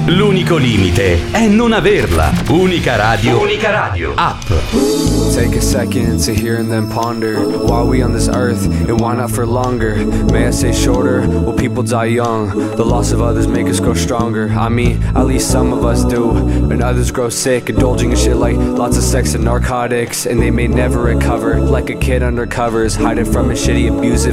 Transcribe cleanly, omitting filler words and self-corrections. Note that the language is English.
L'unico limite è non averla. Unica Radio. Unica Radio. App. Take a second to hear and then ponder. Why are we on this earth and why not for longer? May I say shorter? Well, people die young. The loss of others make us grow stronger. I mean, at least some of us do. And others grow sick, indulging in shit like lots of sex and narcotics. And they may never recover. Like a kid under covers, hiding from a shitty abusive